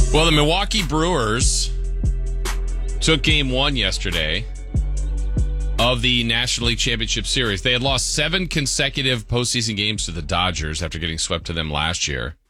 Well, the Milwaukee Brewers took game one yesterday of the National League Championship Series. They had lost 7 consecutive postseason games to the Dodgers after getting swept to them last year.